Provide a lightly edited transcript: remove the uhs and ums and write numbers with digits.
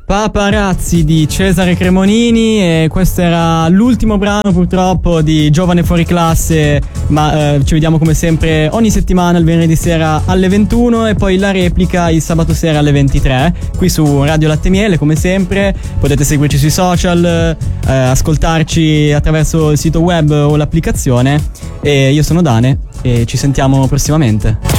Paparazzi di Cesare Cremonini, e questo era l'ultimo brano purtroppo di Giovane Fuori Classe, ma ci vediamo come sempre ogni settimana il venerdì sera alle 21 e poi la replica il sabato sera alle 23 qui su Radio Latte Miele. Come sempre potete seguirci sui social, ascoltarci attraverso il sito web o l'applicazione, e io sono Dane e ci sentiamo prossimamente.